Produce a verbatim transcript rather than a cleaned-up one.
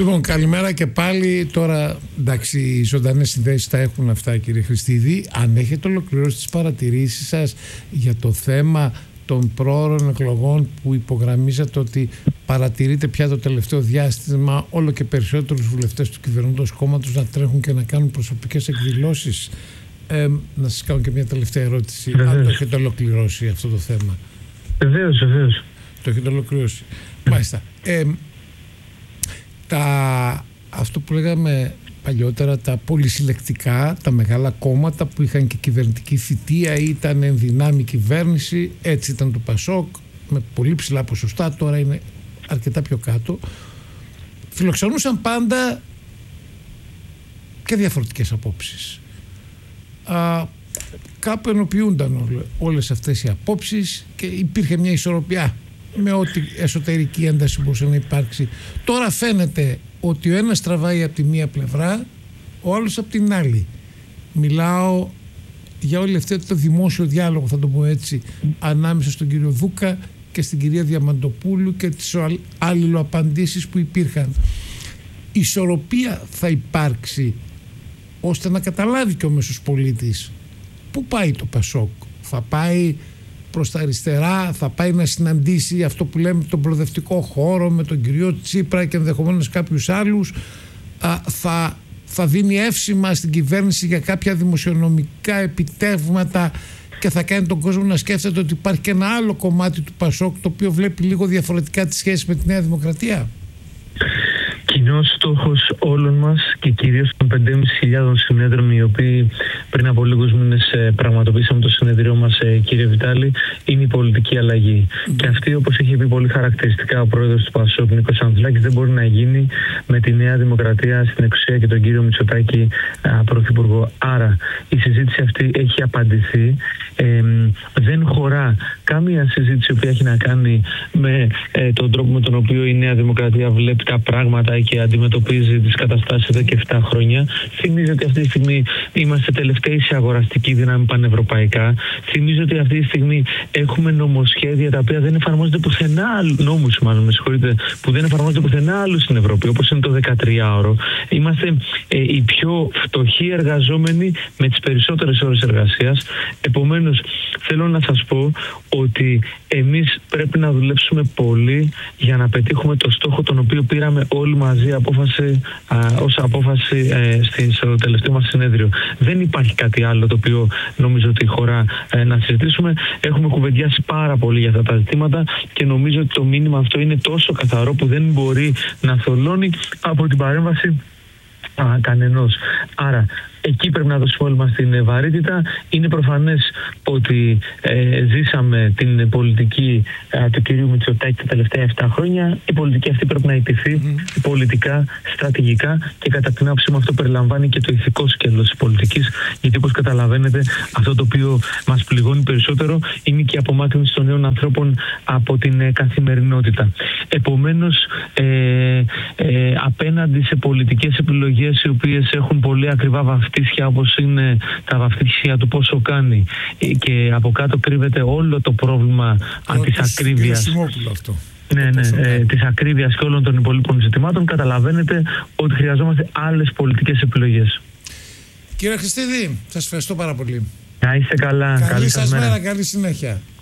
Λοιπόν, καλημέρα και πάλι. Τώρα, εντάξει, οι ζωντανές συνδέσεις τα έχουν αυτά, κύριε Χριστίδη. Αν έχετε ολοκληρώσει τις παρατηρήσεις σας για το θέμα των πρόωρων εκλογών που υπογραμμίζατε ότι παρατηρείτε πια το τελευταίο διάστημα όλο και περισσότερους βουλευτές του κυβερνώντος κόμματος να τρέχουν και να κάνουν προσωπικές εκδηλώσεις. Ε, να σας κάνω και μια τελευταία ερώτηση. Βεβαίως. Αν το έχετε ολοκληρώσει αυτό το θέμα. Βεβαίως, βεβαίως. Το έχετε ολοκληρώσει. Μάλιστα. Ε, τα, αυτό που λέγαμε παλιότερα, τα πολυσυλλεκτικά, τα μεγάλα κόμματα που είχαν και κυβερνητική θητεία, ήταν εν δυνάμει κυβέρνηση, έτσι ήταν το Πασόκ, με πολύ ψηλά ποσοστά, τώρα είναι αρκετά πιο κάτω, φιλοξενούσαν πάντα και διαφορετικές απόψεις. Α, κάπου ενοποιούνταν όλε, όλες αυτές οι απόψεις και υπήρχε μια ισορροπία με ό,τι εσωτερική ένταση μπορούσε να υπάρξει. Τώρα φαίνεται ότι ο ένας τραβάει από τη μία πλευρά, ο άλλος από την άλλη. Μιλάω για όλη αυτή το δημόσιο διάλογο, θα το πω έτσι, ανάμεσα στον κύριο Δούκα και στην κυρία Διαμαντοπούλου και τις αλληλοαπαντήσεις που υπήρχαν. Ισορροπία θα υπάρξει ώστε να καταλάβει και ο μέσος πολίτης πού πάει το Πασόκ. Θα πάει προς τα αριστερά, θα πάει να συναντήσει αυτό που λέμε τον προοδευτικό χώρο με τον κύριο Τσίπρα και ενδεχομένως κάποιους άλλους, α, θα, θα δίνει εύσημα στην κυβέρνηση για κάποια δημοσιονομικά επιτεύγματα και θα κάνει τον κόσμο να σκέφτεται ότι υπάρχει και ένα άλλο κομμάτι του Πασόκ το οποίο βλέπει λίγο διαφορετικά τις σχέσεις με τη Νέα Δημοκρατία. Κοινός στόχος όλων μας και κυρίως των πεντέμισι χιλιάδων συνέδρων οι οποίοι πριν από λίγους μήνες πραγματοποιήσαμε το συνεδριό μας, κύριε Βιτάλη, είναι η πολιτική αλλαγή. Mm. Και αυτή, όπως έχει πει πολύ χαρακτηριστικά ο πρόεδρος του Πασόκ, Νίκος Ανδρουλάκης, δεν μπορεί να γίνει με τη Νέα Δημοκρατία στην εξουσία και τον κύριο Μητσοτάκη πρωθυπουργό. Άρα η συζήτηση αυτή έχει απαντηθεί. Ε, δεν χωρά κάμια συζήτηση που έχει να κάνει με ε, τον τρόπο με τον οποίο η Νέα Δημοκρατία βλέπει τα πράγματα και αντιμετωπίζει τις καταστάσεις εδώ και επτά χρόνια. Θυμίζω ότι αυτή τη στιγμή είμαστε τελευταίοι σε αγοραστική δύναμη πανευρωπαϊκά. Θυμίζω ότι αυτή τη στιγμή έχουμε νομοσχέδια τα οποία δεν εφαρμόζονται πουθενά άλλου, νόμους μάλλον, με συγχωρείτε, που δεν εφαρμόζονται πουθενά άλλου στην Ευρώπη, όπως είναι το δεκατριάωρο. Είμαστε ε, οι πιο φτωχοί εργαζόμενοι με τις περισσότερες ώρες εργασίας. Επομένως, θέλω να σας πω ότι εμείς πρέπει να δουλέψουμε πολύ για να πετύχουμε το στόχο τον οποίο πήραμε όλοι μαζί απόφαση, α, ως απόφαση ε, στο τελευταίο μας συνέδριο. Δεν υπάρχει κάτι άλλο το οποίο νομίζω ότι χωρά ε, να συζητήσουμε. Έχουμε κουβεντιάσει πάρα πολύ για αυτά τα ζητήματα και νομίζω ότι το μήνυμα αυτό είναι τόσο καθαρό που δεν μπορεί να θολώνει από την παρέμβαση α, κανενός. Άρα εκεί πρέπει να δώσουμε όλοι μας την βαρύτητα. Είναι προφανές ότι ε, ζήσαμε την πολιτική ε, του κυρίου Μητσοτάκη τα τελευταία επτά χρόνια. Η πολιτική αυτή πρέπει να ιτηθεί mm. πολιτικά, στρατηγικά και κατά την άποψή μου αυτό περιλαμβάνει και το ηθικό σκέλος της πολιτικής. Γιατί όπως καταλαβαίνετε, αυτό το οποίο μας πληγώνει περισσότερο είναι και η απομάκρυνση των νέων ανθρώπων από την ε, καθημερινότητα. Επομένως, ε, ε, απέναντι σε πολιτικές επιλογές οι οποίες έχουν πολύ ακριβά βαφτίσια, όπως είναι τα βαφτίσια του πόσο κάνει και από κάτω κρύβεται όλο το πρόβλημα της ακρίβειας. Αυτό. Ναι, ναι, ε, της ακρίβειας και όλων των υπολείπων ζητημάτων, καταλαβαίνετε ότι χρειαζόμαστε άλλες πολιτικές επιλογές. Κύριε Χριστίδη, σας ευχαριστώ πάρα πολύ. Να είστε καλά. Καλή σας μέρα, καλή συνέχεια.